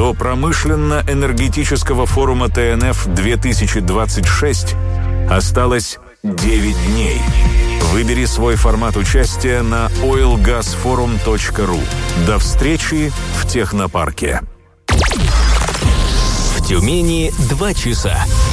До промышленно-энергетического форума ТНФ-2026 осталось 9 дней. Выбери свой формат участия на oilgasforum.ru. До встречи в технопарке. В Тюмени 2 часа.